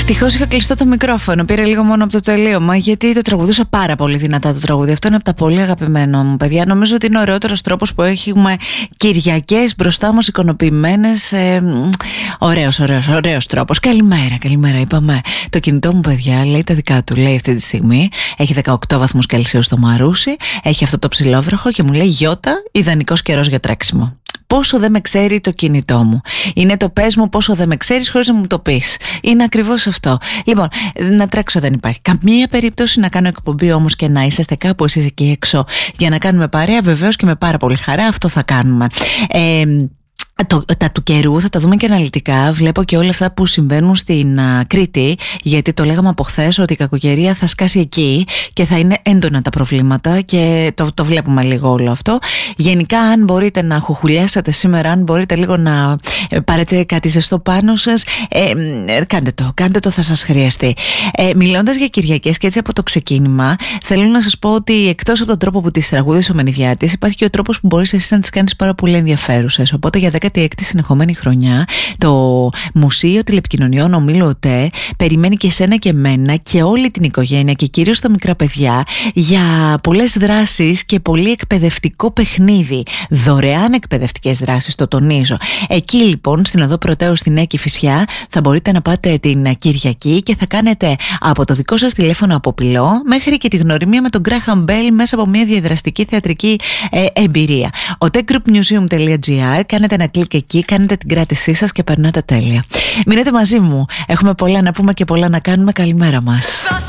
Ευτυχώς είχα κλειστό το μικρόφωνο. Πήρε λίγο μόνο από το τελείωμα, γιατί το τραγουδούσα πάρα πολύ δυνατά το τραγούδι. Αυτό είναι από τα πολύ αγαπημένα μου, παιδιά. Νομίζω ότι είναι ο ωραιότερος τρόπος που έχουμε Κυριακές μπροστά μας εικονοποιημένες. Ωραίος τρόπος. Καλημέρα, είπαμε. Το κινητό μου, παιδιά, λέει τα δικά του. Λέει αυτή τη στιγμή έχει 18 βαθμούς Κελσίου στο Μαρούσι, έχει αυτό το ψηλόβροχο και μου λέει Γιώτα, ιδανικός καιρός για τρέξιμο. Πόσο δεν με ξέρει το κινητό μου. Είναι το πες μου πόσο δεν με ξέρεις χωρίς να μου το πεις. Είναι ακριβώς αυτό. Λοιπόν, να τρέξω δεν υπάρχει καμία περίπτωση, να κάνω εκπομπή όμως και να είσαστε κάπου εσείς εκεί έξω για να κάνουμε παρέα, βεβαίως και με πάρα πολύ χαρά αυτό θα κάνουμε. Τα του καιρού θα τα δούμε και αναλυτικά. Βλέπω και όλα αυτά που συμβαίνουν στην Κρήτη, γιατί το λέγαμε από χθες ότι η κακοκαιρία θα σκάσει εκεί και θα είναι έντονα τα προβλήματα και το βλέπουμε λίγο όλο αυτό. Γενικά, αν μπορείτε να χουχουλιάσετε σήμερα, αν μπορείτε λίγο να πάρετε κάτι ζεστό πάνω σας, κάντε το, θα σας χρειαστεί. Μιλώντας για Κυριακές και έτσι από το ξεκίνημα, θέλω να σας πω ότι εκτός από τον τρόπο που τις τραγούδισε ο Μενιδιάτης, υπάρχει και ο τρόπος που μπορείς εσύ να τις κάνεις πάρα πολύ ενδιαφέρουσες. Οπότε για 16η συνεχόμενη χρονιά το Μουσείο Τηλεπικοινωνιών Ομίλου ΟΤΕ περιμένει και εσένα και εμένα και όλη την οικογένεια και κυρίως τα μικρά παιδιά για πολλές δράσεις και πολύ εκπαιδευτικό παιχνίδι. Δωρεάν εκπαιδευτικές δράσεις, το τονίζω. Εκεί λοιπόν στην Οδό Πρωτέου στην Νέα Κηφισιά θα μπορείτε να πάτε την Κυριακή και θα κάνετε από το δικό σας τηλέφωνο αποπυλό μέχρι και τη γνωριμία με τον Γκράχαμ Μπέλ μέσα από μια διαδραστική θεατρική εμπειρία. otegroupmuseum.gr, κάνετε ένα κλικ εκεί, κάνετε την κράτησή σας και περνάτε τέλεια. Μείνετε μαζί μου. Έχουμε πολλά να πούμε και πολλά να κάνουμε. Καλημέρα μας.